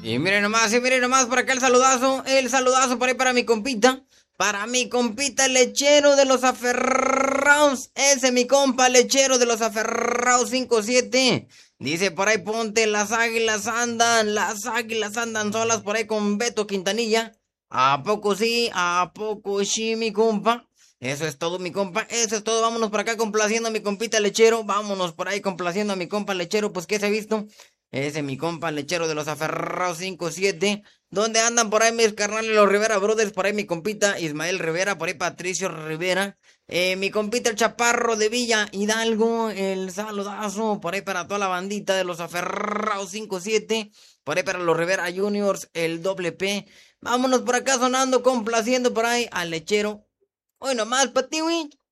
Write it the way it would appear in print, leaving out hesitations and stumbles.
Y miren nomás por acá el saludazo por ahí para mi compita lechero de los aferrados, ese mi compa lechero de los aferrados 57. Dice por ahí ponte, las águilas andan solas por ahí con Beto Quintanilla. ¿A poco sí? ¿A poco sí, mi compa? Eso es todo, mi compa, eso es todo. Vámonos por acá complaciendo a mi compita lechero. Vámonos por ahí complaciendo a mi compa lechero, pues ¿qué se ha visto? Ese mi compa lechero de los aferrados 57. ¿Dónde andan por ahí mis carnales los Rivera Brothers? Por ahí mi compita Ismael Rivera, por ahí Patricio Rivera. Mi compita el Chaparro de Villa Hidalgo, el saludazo. Por ahí para toda la bandita de los aferrados 57. Por ahí para los Rivera Juniors, el doble P. Vámonos por acá sonando, complaciendo por ahí al lechero. Hoy nomás, Patiwi.